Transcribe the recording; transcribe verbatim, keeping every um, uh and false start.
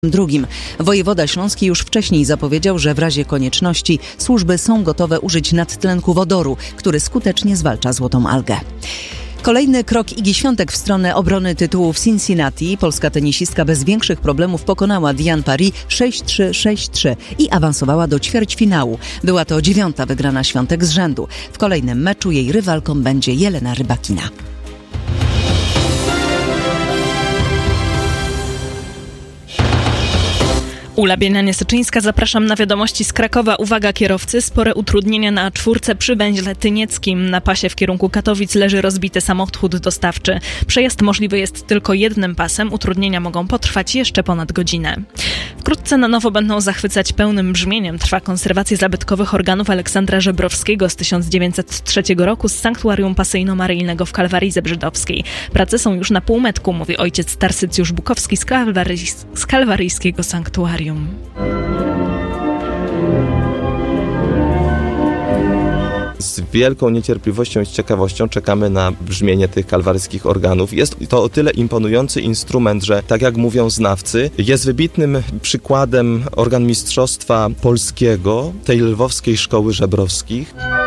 Drugim. Wojewoda śląski już wcześniej zapowiedział, że w razie konieczności służby są gotowe użyć nadtlenku wodoru, który skutecznie zwalcza złotą algę. Kolejny krok Igi Świątek w stronę obrony tytułu w Cincinnati. Polska tenisistka bez większych problemów pokonała Diane Paris sześć trzy sześć trzy i awansowała do ćwierćfinału. Była to dziewiąta wygrana Świątek z rzędu. W kolejnym meczu jej rywalką będzie Jelena Rybakina. Ula Bienianie-Syczyńska, zapraszam na wiadomości z Krakowa. Uwaga kierowcy, spore utrudnienia na czwórce przy węźle tynieckim. Na pasie w kierunku Katowic leży rozbity samochód dostawczy. Przejazd możliwy jest tylko jednym pasem. Utrudnienia mogą potrwać jeszcze ponad godzinę. Wkrótce na nowo będą zachwycać pełnym brzmieniem. Trwa konserwacja zabytkowych organów Aleksandra Żebrowskiego z tysiąc dziewięćset trzeciego roku z sanktuarium pasyjno-maryjnego w Kalwarii Zebrzydowskiej. Prace są już na półmetku, mówi ojciec Tarsycjusz Bukowski z, kalwaryjs- z kalwaryjskiego sanktuarium. Z wielką niecierpliwością i z ciekawością czekamy na brzmienie tych kalwaryjskich organów. Jest to o tyle imponujący instrument, że tak jak mówią znawcy, jest wybitnym przykładem organ mistrzostwa polskiego, tej lwowskiej szkoły żebrowskich.